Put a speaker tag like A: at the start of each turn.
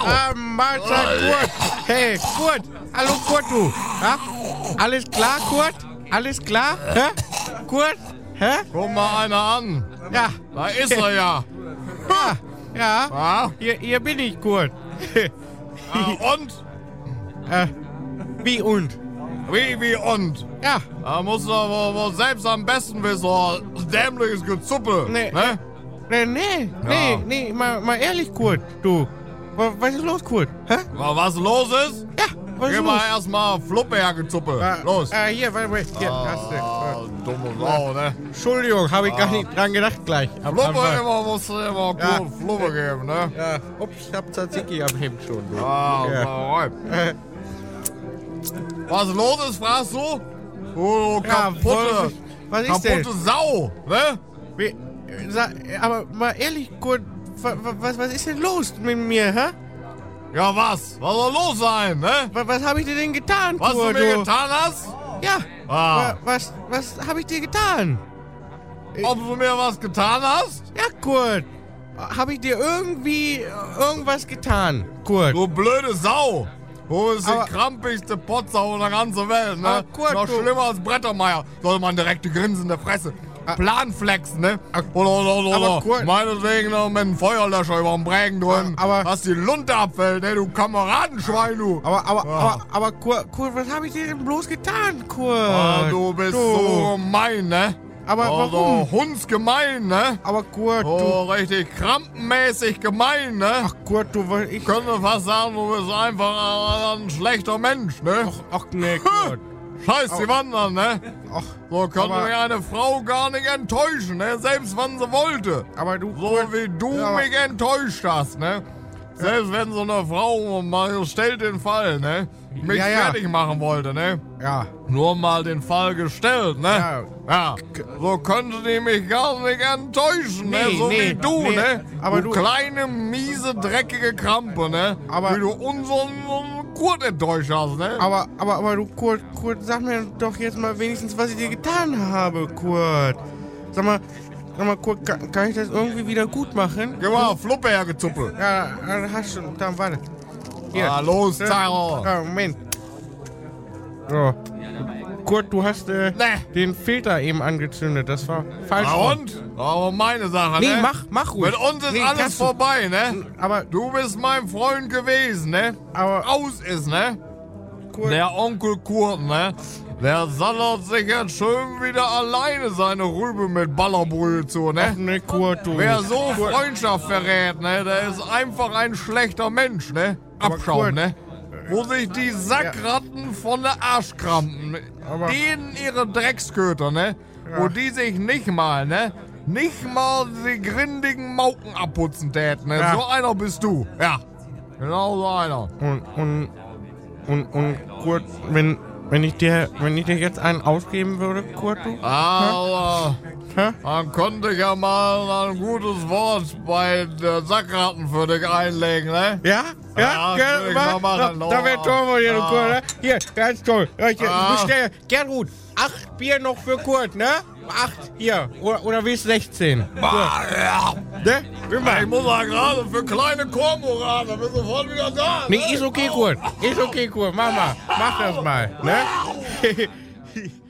A: Mahlzeit, Kurt. Hey, Kurt. Hallo, Kurt, du. Ja? Alles klar, Kurt? Alles klar? Hä? Kurt? Hä?
B: Guck mal einer an.
A: Ja.
B: Da ist er ja.
A: Ja.
B: Ja?
A: Hier bin ich, Kurt.
B: Und?
A: Wie und?
B: Wie und?
A: Ja.
B: Da musst du wohl selbst am besten wissen, oh, dämliches Gezuppe.
A: Nee.
B: Ne?
A: Nee, mal ehrlich, Kurt, du. Was ist los, Kurt? Hä?
B: Was los ist?
A: Ja, was ist
B: Gib
A: los?
B: mal erstmal Fluppe her, Gezuppe. Los.
A: Hier, warte, hier, hast du.
B: Dumme Sau, ne?
A: Entschuldigung, habe ich gar nicht dran gedacht gleich.
B: Fluppe musst du immer gut Fluppe geben, ne?
A: Ja, ups, ich hab Tzatziki am Hemd schon. Du.
B: Ja. Was los ist, fragst du? Du kaputte,
A: was ist denn?
B: kaputte Sau, ne?
A: Aber mal ehrlich, Kurt, was ist denn los mit mir, hä?
B: Ja, was? Was soll los sein, ne?
A: Was habe ich dir denn getan,
B: Was
A: Kurt?
B: du mir getan hast?
A: Ja. Was habe ich dir getan?
B: Ob du mir was getan hast?
A: Ja, Kurt. Habe ich dir irgendwas getan, Kurt?
B: Du blöde Sau. Du bist
A: Aber-
B: die krampigste Potsau in der ganzen Welt, ne?
A: Kurt,
B: Noch
A: du-
B: schlimmer als Brettermeier. Soll man direkt die grinsende Fresse. Planflex, ne?
A: Aber
B: Oder
A: Kurt-
B: meinetwegen noch mit einem Feuerlöscher über den Brägen drin.
A: Aber-
B: Was die Lunte abfällt, ne? Du Kameradenschwein, du.
A: Aber Kurt, was habe ich dir denn bloß getan, Kurt?
B: Du bist so gemein, ne?
A: Aber warum?
B: Hundsgemein, ne?
A: Aber Kurt,
B: So richtig krampenmäßig gemein, ne?
A: Ach Kurt, du, weil ich...
B: Ich könnte fast sagen, du bist einfach ein schlechter Mensch, ne?
A: Ach nee, Kurt.
B: Scheiß die Wandern, ne?
A: Ach,
B: So könnte
A: aber-
B: mich eine Frau gar nicht enttäuschen, ne? Selbst wenn sie wollte.
A: aber du...
B: So
A: Kurt,
B: wie du
A: Ja,
B: mich enttäuscht hast, ne? Selbst wenn so eine Frau mal stellt den Fall, ne? Mich
A: Ja.
B: fertig machen wollte, ne?
A: Ja.
B: Nur mal den Fall gestellt, ne? Ja. So könnte die mich gar nicht enttäuschen, ne?
A: Nee,
B: So
A: nee,
B: wie du,
A: nee.
B: ne?
A: Aber
B: du
A: du-
B: kleine, miese, dreckige Krampe, ne?
A: Aber-
B: Wie du unseren Kurt enttäuscht hast, ne?
A: Aber du, Kurt, sag mir doch jetzt mal wenigstens, was ich dir getan habe, Kurt. Sag mal, Kurt, kann ich das irgendwie wieder gut machen?
B: Geh mal, Fluppe hergezuppelt.
A: Ja, hast du, dann warte. Hier.
B: Ah, los, Zaro.
A: Ja, Moment. So. Kurt, du hast den Filter eben angezündet. Das war falsch.
B: Na und? Aber meine Sache,
A: Nee,
B: ne?
A: mach ruhig.
B: Mit uns ist
A: Nee,
B: alles
A: kannst du.
B: vorbei, ne?
A: Aber,
B: Du bist mein Freund gewesen, ne?
A: aber,
B: Aus ist, ne?
A: Kurt,
B: Der Onkel Kurt, ne? Der sallert sich jetzt schön wieder alleine seine Rübe mit Ballerbrühe zu,
A: ach
B: ne?
A: ne, Kurt, du.
B: Wer so Freundschaft verrät, ne? Der ist einfach ein schlechter Mensch, ne?
A: Aber
B: Abschaum,
A: Kurt,
B: ne? Wo sich die Sackratten von der Arschkrampen,
A: Aber-
B: denen ihre Drecksköter, ne? Wo die sich nicht mal, ne? Nicht mal die grindigen Mauken abputzen täten, ne?
A: Ja.
B: So einer bist du, ja. Genau so einer.
A: Und Kurt, wenn ich dir jetzt einen ausgeben würde, Kurt, du?
B: Aber
A: Hä?
B: dann könnte ich ja mal ein gutes Wort bei der Sackratten für dich einlegen, ne?
A: Ja?
B: Ja,
A: Ja,
B: will ich mal machen.
A: da wäre toll von dir, du
B: Ja.
A: Kurt, ne? Hier, ganz toll. Ja, ich
B: Ah.
A: bestell, Gertrud, 8 Bier noch für Kurt, ne? 8, hier. Oder willst du 16?
B: Ja.
A: Ne? Immer.
B: Ich muss ja gerade für kleine Kormoran, dann bist du sofort wieder da.
A: Nee, ist okay, Kurt. Ist okay, Kurt. Mach das mal, ne?